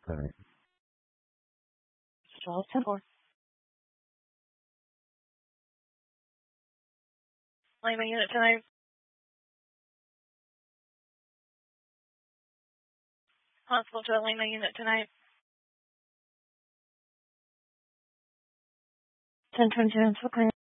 tonight. Charles 10-4. Lima unit tonight. Constable to Lima unit tonight. 10-22 into the clear.